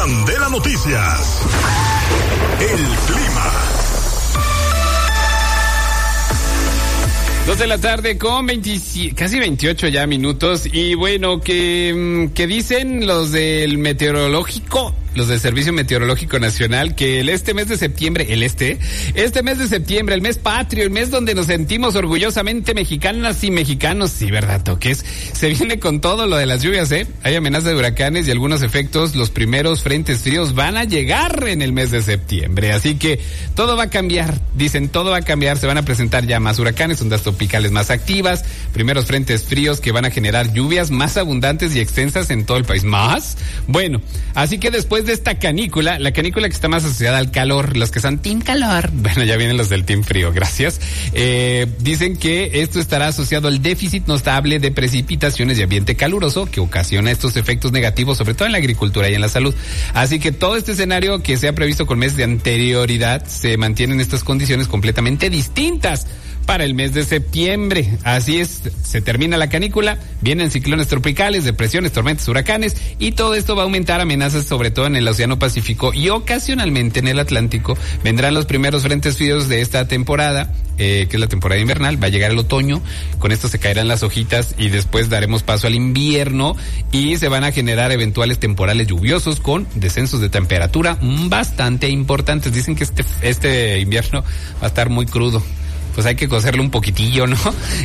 Candela Noticias. El clima. 2 de la tarde con casi 28 ya minutos. Y bueno, que dicen los del meteorológico, los del Servicio Meteorológico Nacional, que este mes de septiembre, este mes de septiembre, el mes patrio, el mes donde nos sentimos orgullosamente mexicanas y mexicanos, sí, ¿verdad, Toques? Se viene con todo lo de las lluvias, Hay amenaza de huracanes y algunos efectos. Los primeros frentes fríos van a llegar en el mes de septiembre, así que todo va a cambiar, dicen, todo va a cambiar. Se van a presentar ya más huracanes, ondas tropicales más activas, primeros frentes fríos que van a generar lluvias más abundantes y extensas en todo el país. ¿Más? Bueno, así que después de esta canícula, la canícula que está más asociada al calor, los que son team calor, bueno, ya vienen los del team frío, gracias. Dicen que esto estará asociado al déficit notable de precipitaciones y ambiente caluroso que ocasiona estos efectos negativos, sobre todo en la agricultura y en la salud. Así que todo este escenario que se ha previsto con meses de anterioridad se mantienen estas condiciones completamente distintas para el mes de septiembre. Así es, se termina la canícula, vienen ciclones tropicales, depresiones, tormentas, huracanes, y todo esto va a aumentar amenazas sobre todo en el Océano Pacífico y ocasionalmente en el Atlántico. Vendrán los primeros frentes fríos de esta temporada, que es la temporada invernal. Va a llegar el otoño, con esto se caerán las hojitas y después daremos paso al invierno y se van a generar eventuales temporales lluviosos con descensos de temperatura bastante importantes. Dicen que este invierno va a estar muy crudo. Pues hay que cocerlo un poquitillo, ¿no?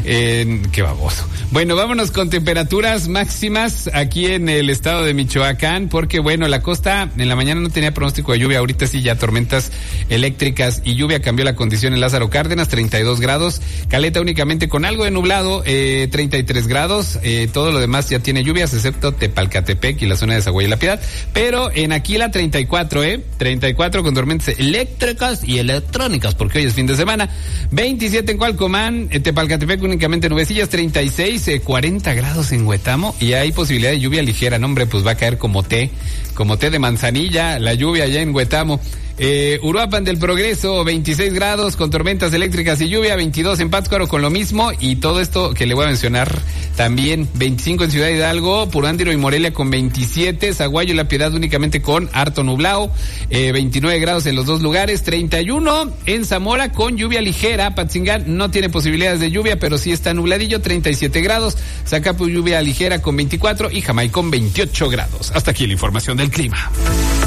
Qué baboso. Bueno, vámonos con temperaturas máximas aquí en el estado de Michoacán, porque bueno, la costa en la mañana no tenía pronóstico de lluvia, ahorita sí ya tormentas eléctricas y lluvia. Cambió la condición en Lázaro Cárdenas, 32 grados, Caleta únicamente con algo de nublado, 33 grados, todo lo demás ya tiene lluvias, excepto Tepalcatepec y la zona de Zaguay y La Piedad, pero en Aquila 34, 34 con tormentas eléctricas y electrónicas, porque hoy es fin de semana, 27 en Cualcomán, Tepalcatepec únicamente nubecillas, 36, 40 grados en Huetamo y hay posibilidad de lluvia ligera. No, hombre, pues va a caer como té de manzanilla la lluvia allá en Huetamo. Uruapan del Progreso, 26 grados con tormentas eléctricas y lluvia, 22 en Pátzcuaro con lo mismo, y todo esto que le voy a mencionar también, 25 en Ciudad Hidalgo, Purándiro y Morelia con 27, Zaguayo y La Piedad únicamente con harto nublado, 29 grados en los dos lugares, 31 en Zamora con lluvia ligera, Patzingán no tiene posibilidades de lluvia, pero sí está nubladillo, 37 grados, Zacapu lluvia ligera con 24 y Jamay con 28 grados. Hasta aquí la información del clima.